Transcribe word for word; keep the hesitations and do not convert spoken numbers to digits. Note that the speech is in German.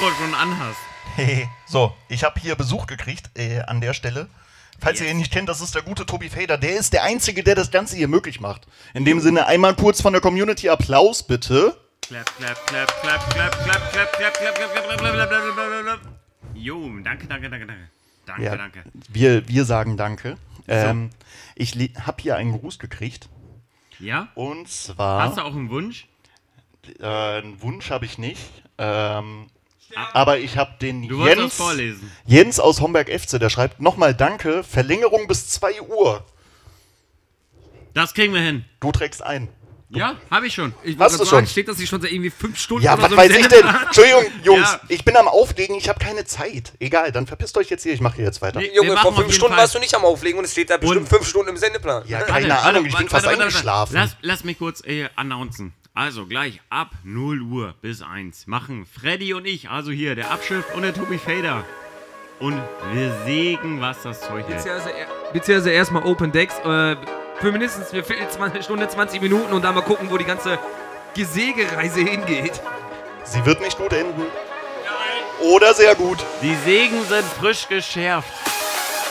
Mikro schon anhast. Hey, so, ich habe hier Besuch gekriegt äh, an der Stelle. Falls yes. ihr ihn nicht kennt, das ist der gute Tobi Fader. Der ist der Einzige, der das Ganze hier möglich macht. In dem Sinne einmal kurz von der Community Applaus, bitte. Clap, clap, clap, clap, clap, clap, clap, clap, clap, clap, clap, clap, clap, clap. Jo, danke, danke, danke, danke. Danke, ja, danke. Wir, wir sagen danke. So. Ähm, ich le- habe hier einen Gruß gekriegt. Ja? Und zwar... Hast du auch einen Wunsch? Äh, einen Wunsch habe ich nicht. Ähm... Aber ich habe den du Jens, das vorlesen. Jens aus Homberg-F C, der schreibt nochmal Danke, Verlängerung bis zwei Uhr. Das kriegen wir hin. Du trägst ein. Du ja, habe ich schon. Ich Hast du sagen, schon? Steht das nicht schon seit irgendwie fünf Stunden Ja, oder was so? weiß ich denn? Entschuldigung, Jungs, Ja. ich bin am Auflegen, ich habe keine Zeit. Egal, dann verpisst euch jetzt hier, ich mache hier jetzt weiter. Nee. Junge, Wir vor machen auf fünf jeden Stunden Fall- warst du nicht am Auflegen und es steht da bestimmt Und- fünf Stunden im Sendeplan. Ja, Warte, keine warte, Ahnung, ich warte, bin fast warte, warte, eingeschlafen. Lass, lass mich kurz äh, announcen. Also gleich ab null Uhr bis eins machen Freddy und ich, also hier der Abschiff und der Tobi Fader. Und wir sägen, was das Zeug hält. Beziehungsweise, beziehungsweise erstmal Open Decks. Äh, für mindestens eine Viertelstunde, zwanzig Minuten und dann mal gucken, wo die ganze Gesägereise hingeht. Sie wird nicht gut enden. Oder sehr gut. Die Sägen sind frisch geschärft.